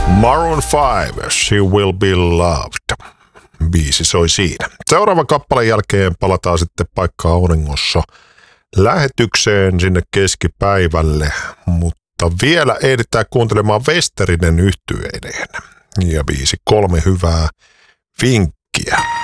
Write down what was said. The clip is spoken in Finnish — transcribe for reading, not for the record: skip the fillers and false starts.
Maroon 5, She Will Be Loved. Biisi soi siinä. Seuraavan kappaleen jälkeen palataan sitten paikkaa auringossa lähetykseen sinne keskipäivälle, mutta vielä ehditään kuuntelemaan Westerinen yhtyeineen. Ja biisi 3 hyvää vinkkiä.